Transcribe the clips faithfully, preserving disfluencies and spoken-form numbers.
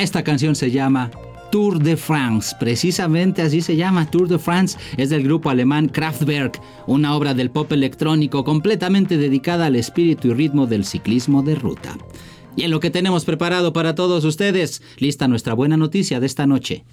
Esta canción se llama Tour de France, precisamente así se llama, Tour de France. Es del grupo alemán Kraftwerk, una obra del pop electrónico completamente dedicada al espíritu y ritmo del ciclismo de ruta. Y en lo que tenemos preparado para todos ustedes, lista nuestra buena noticia de esta noche.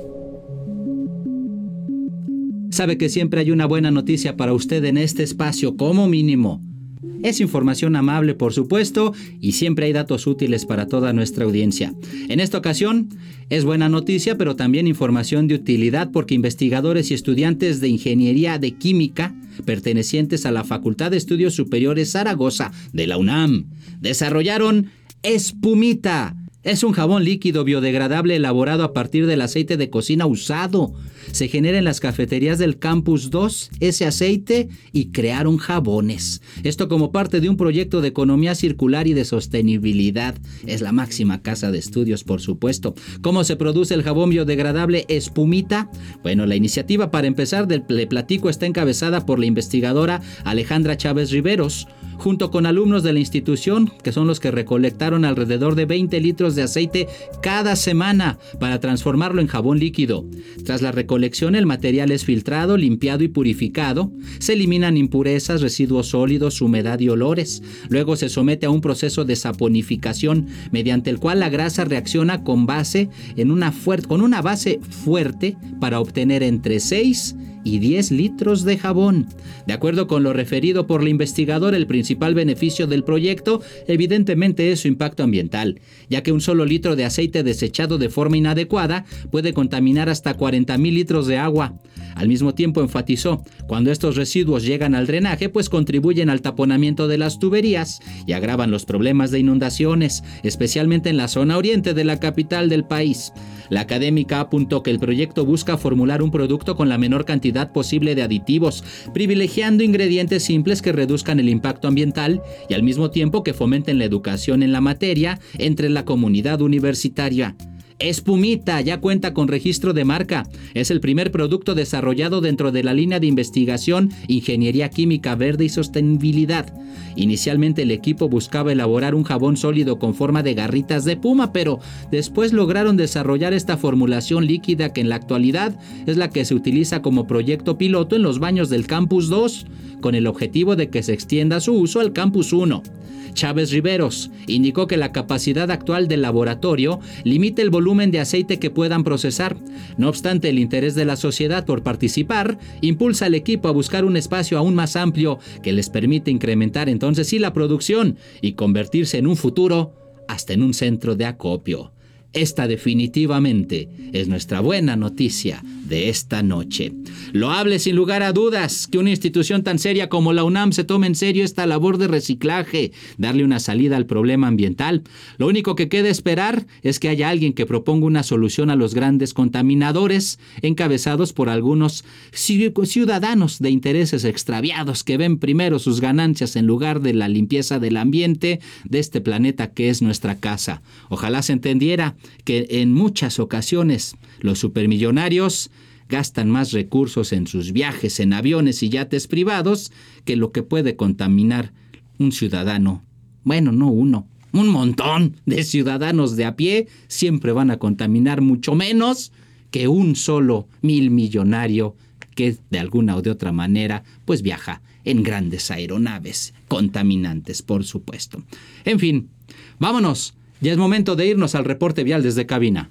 Sabe que siempre hay una buena noticia para usted en este espacio, como mínimo. Es información amable, por supuesto, y siempre hay datos útiles para toda nuestra audiencia. En esta ocasión, es buena noticia, pero también información de utilidad, porque investigadores y estudiantes de Ingeniería de Química, pertenecientes a la Facultad de Estudios Superiores Zaragoza de la UNAM, desarrollaron Espumita. Es un jabón líquido biodegradable elaborado a partir del aceite de cocina usado. Se genera en las cafeterías del Campus dos ese aceite y crearon jabones. Esto como parte de un proyecto de economía circular y de sostenibilidad. Es la máxima casa de estudios, por supuesto. ¿Cómo se produce el jabón biodegradable Espumita? Bueno, la iniciativa, para empezar, del Le Platico, está encabezada por la investigadora Alejandra Chávez Riveros, junto con alumnos de la institución, que son los que recolectaron alrededor de veinte litros de aceite cada semana para transformarlo en jabón líquido. Tras la recolección, el material es filtrado, limpiado y purificado. Se eliminan impurezas, residuos sólidos, humedad y olores. Luego se somete a un proceso de saponificación, mediante el cual la grasa reacciona con base en una fuerte, con una base fuerte para obtener entre seis y diez litros de jabón. De acuerdo con lo referido por la investigadora, el principal beneficio del proyecto evidentemente es su impacto ambiental, ya que un solo litro de aceite desechado de forma inadecuada puede contaminar hasta cuarenta mil litros de agua. Al mismo tiempo, enfatizó, cuando estos residuos llegan al drenaje, pues contribuyen al taponamiento de las tuberías y agravan los problemas de inundaciones, especialmente en la zona oriente de la capital del país. La académica apuntó que el proyecto busca formular un producto con la menor cantidad posible de aditivos, privilegiando ingredientes simples que reduzcan el impacto ambiental y al mismo tiempo que fomenten la educación en la materia entre la comunidad universitaria. Espumita ya cuenta con registro de marca. Es el primer producto desarrollado dentro de la línea de investigación Ingeniería Química Verde y Sostenibilidad. Inicialmente el equipo buscaba elaborar un jabón sólido con forma de garritas de puma, pero después lograron desarrollar esta formulación líquida que en la actualidad es la que se utiliza como proyecto piloto en los baños del Campus dos, con el objetivo de que se extienda su uso al Campus uno. Chávez Riveros indicó que la capacidad actual del laboratorio limita el volumen de aceite que puedan procesar. No obstante, el interés de la sociedad por participar impulsa al equipo a buscar un espacio aún más amplio que les permite incrementar entonces sí la producción y convertirse en un futuro hasta en un centro de acopio. Esta definitivamente es nuestra buena noticia de esta noche. Loable sin lugar a dudas que una institución tan seria como la UNAM se tome en serio esta labor de reciclaje, darle una salida al problema ambiental. Lo único que queda esperar es que haya alguien que proponga una solución a los grandes contaminadores, encabezados por algunos ciudadanos de intereses extraviados que ven primero sus ganancias en lugar de la limpieza del ambiente de este planeta que es nuestra casa. Ojalá se entendiera que en muchas ocasiones los supermillonarios gastan más recursos en sus viajes en aviones y yates privados que lo que puede contaminar un ciudadano. Bueno, no uno, un montón de ciudadanos de a pie siempre van a contaminar mucho menos que un solo mil millonario que de alguna o de otra manera pues viaja en grandes aeronaves contaminantes, por supuesto. En fin, vámonos. Ya es momento de irnos al reporte vial desde cabina.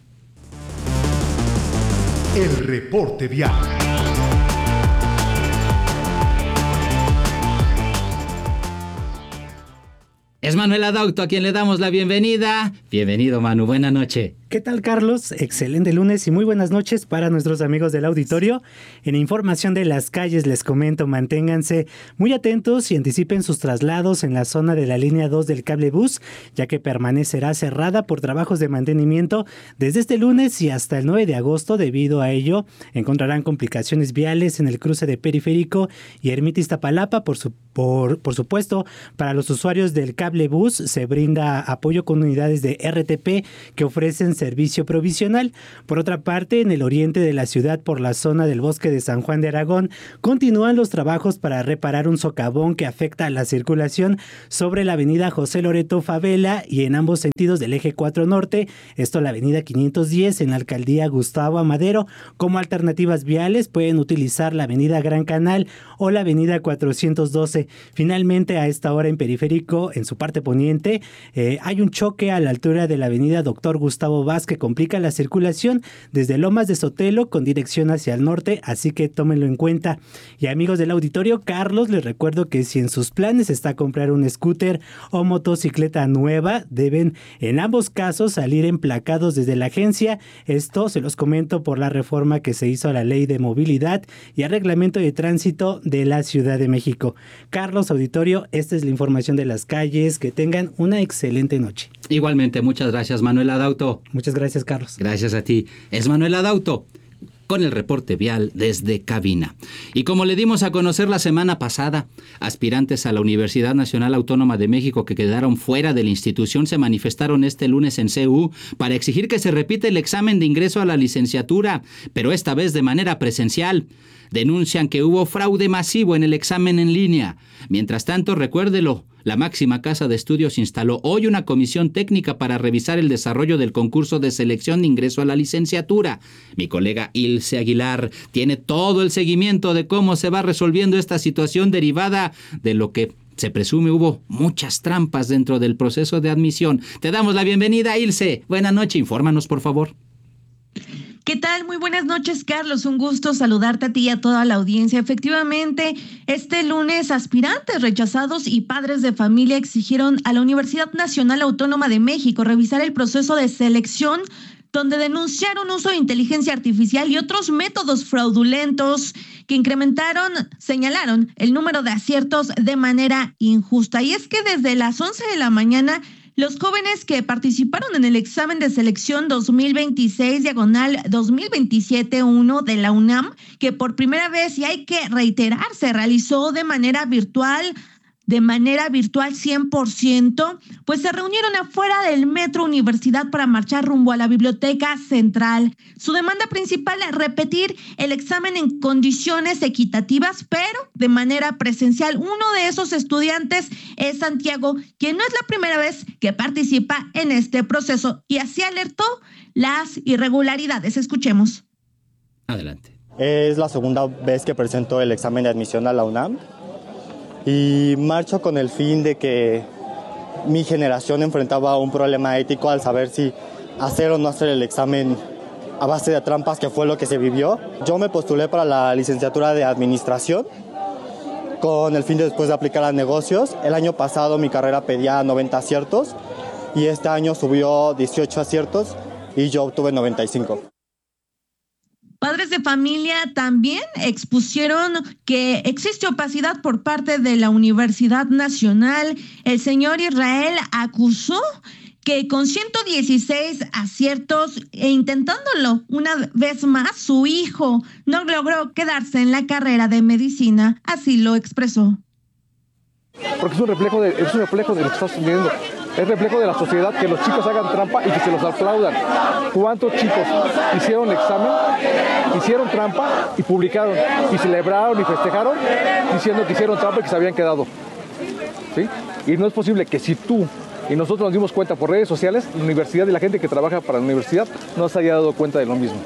El reporte vial. Es Manuel Adauto a quien le damos la bienvenida. Bienvenido, Manu, buena noche. ¿Qué tal, Carlos? Excelente lunes y muy buenas noches para nuestros amigos del auditorio. En información de las calles les comento, manténganse muy atentos y anticipen sus traslados en la zona de la línea dos del cablebús, ya que permanecerá cerrada por trabajos de mantenimiento desde este lunes y hasta el nueve de agosto. Debido a ello, encontrarán complicaciones viales en el cruce de Periférico y Ermita Iztapalapa. Por, su, por, por supuesto, para los usuarios del cablebús se brinda apoyo con unidades de R T P que ofrecen servicio provisional. Por otra parte, en el oriente de la ciudad, por la zona del bosque de San Juan de Aragón, continúan los trabajos para reparar un socavón que afecta a la circulación sobre la avenida José Loreto Favela y en ambos sentidos del eje cuatro norte, esto la avenida quinientos diez en la alcaldía Gustavo Amadero. Como alternativas viales pueden utilizar la avenida Gran Canal o la avenida cuatrocientos doce. Finalmente, a esta hora en Periférico, en su parte poniente, eh, hay un choque a la altura de la avenida Doctor Gustavo Vaz que complica la circulación desde Lomas de Sotelo con dirección hacia el norte, así que tómenlo en cuenta. Y amigos del auditorio, Carlos, les recuerdo que si en sus planes está comprar un scooter o motocicleta nueva, deben en ambos casos salir emplacados desde la agencia. Esto se los comento por la reforma que se hizo a la Ley de Movilidad y al Reglamento de Tránsito de la Ciudad de México. Carlos, auditorio, esta es la información de las calles. Que tengan una excelente noche. Igualmente, muchas gracias, Manuel Adauto. Muchas gracias, Carlos. Gracias a ti. Es Manuel Adauto con el reporte vial desde cabina. Y como le dimos a conocer la semana pasada, aspirantes a la Universidad Nacional Autónoma de México que quedaron fuera de la institución se manifestaron este lunes en C U para exigir que se repita el examen de ingreso a la licenciatura, pero esta vez de manera presencial. Denuncian que hubo fraude masivo en el examen en línea. Mientras tanto, recuérdelo, la máxima casa de estudios instaló hoy una comisión técnica para revisar el desarrollo del concurso de selección de ingreso a la licenciatura. Mi colega Ilse Aguilar tiene todo el seguimiento de cómo se va resolviendo esta situación derivada de lo que se presume hubo muchas trampas dentro del proceso de admisión. Te damos la bienvenida, Ilse. Buenas noches, infórmanos, por favor. ¿Qué tal? Muy buenas noches, Carlos. Un gusto saludarte a ti y a toda la audiencia. Efectivamente, este lunes aspirantes rechazados y padres de familia exigieron a la Universidad Nacional Autónoma de México revisar el proceso de selección, donde denunciaron uso de inteligencia artificial y otros métodos fraudulentos que incrementaron, señalaron, el número de aciertos de manera injusta. Y es que desde las once de la mañana, los jóvenes que participaron en el examen de selección dos mil veintiséis, diagonal dos mil veintisiete uno de la UNAM, que por primera vez, y hay que reiterar, se realizó de manera virtual, de manera virtual cien por ciento, pues se reunieron afuera del Metro Universidad para marchar rumbo a la Biblioteca Central. Su demanda principal es repetir el examen en condiciones equitativas, pero de manera presencial. Uno de esos estudiantes es Santiago, quien no es la primera vez que participa en este proceso y así alertó las irregularidades. Escuchemos. Adelante. Es la segunda vez que presento el examen de admisión a la UNAM. Y marcho con el fin de que mi generación enfrentaba un problema ético al saber si hacer o no hacer el examen a base de trampas, que fue lo que se vivió. Yo me postulé para la licenciatura de administración con el fin de después de aplicar a negocios. El año pasado mi carrera pedía noventa aciertos y este año subió dieciocho aciertos y yo obtuve noventa y cinco. Padres de familia también expusieron que existe opacidad por parte de la Universidad Nacional. El señor Israel acusó que con ciento dieciséis aciertos e intentándolo una vez más, su hijo no logró quedarse en la carrera de medicina. Así lo expresó. Porque es un reflejo de, es un reflejo de lo que está sucediendo. Es reflejo de la sociedad que los chicos hagan trampa y que se los aplaudan. ¿Cuántos chicos hicieron el examen, hicieron trampa y publicaron y celebraron y festejaron diciendo que hicieron trampa y que se habían quedado? ¿Sí? Y no es posible que si tú y nosotros nos dimos cuenta por redes sociales, la universidad y la gente que trabaja para la universidad no se haya dado cuenta de lo mismo.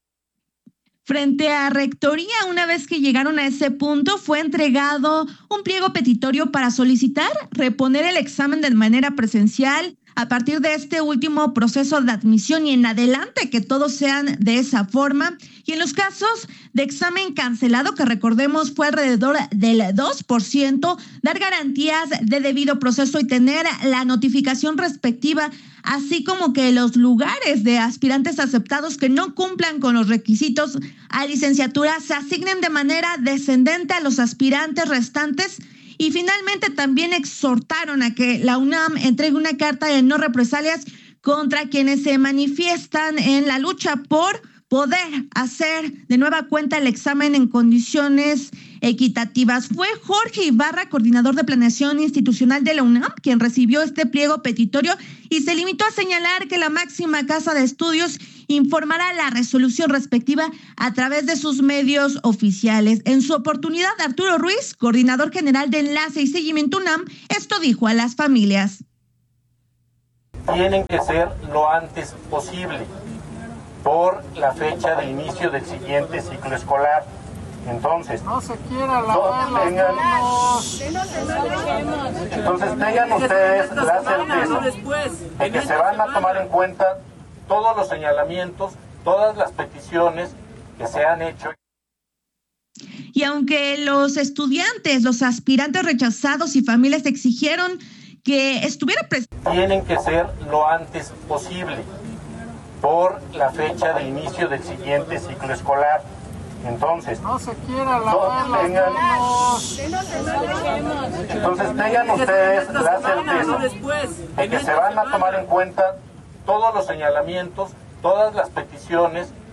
Frente a Rectoría, una vez que llegaron a ese punto, fue entregado un pliego petitorio para solicitar reponer el examen de manera presencial a partir de este último proceso de admisión y en adelante que todos sean de esa forma. Y en los casos de examen cancelado, que recordemos fue alrededor del dos por ciento, dar garantías de debido proceso y tener la notificación respectiva, así como que los lugares de aspirantes aceptados que no cumplan con los requisitos a licenciatura se asignen de manera descendente a los aspirantes restantes. Y finalmente también exhortaron a que la UNAM entregue una carta de no represalias contra quienes se manifiestan en la lucha por poder hacer de nueva cuenta el examen en condiciones equitativas. Fue Jorge Ibarra, coordinador de planeación institucional de la UNAM, quien recibió este pliego petitorio y se limitó a señalar que la máxima casa de estudios informará la resolución respectiva a través de sus medios oficiales. En su oportunidad, Arturo Ruiz, coordinador general de Enlace y Seguimiento UNAM, esto dijo a las familias. Tienen que ser lo antes posible por la fecha de inicio del siguiente ciclo escolar. Entonces, no se quiera lavar las manos. Entonces tengan ustedes la certeza de que se van a tomar en cuenta todos los señalamientos, todas las peticiones que se han hecho. Y aunque los estudiantes, los aspirantes rechazados y familias exigieron que estuviera presente, tienen que ser lo antes posible por la fecha de inicio del siguiente ciclo escolar. Entonces, no se quiera lavar las tengan, manos. Entonces tengan ustedes la certeza de que se van a tomar en cuenta todos los señalamientos, todas las peticiones